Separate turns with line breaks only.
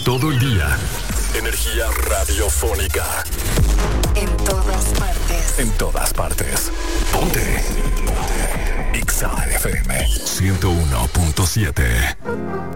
todo el día. Energía radiofónica.
En todas partes.
En todas partes. Ponte. Ponte. Exa FM 101.7.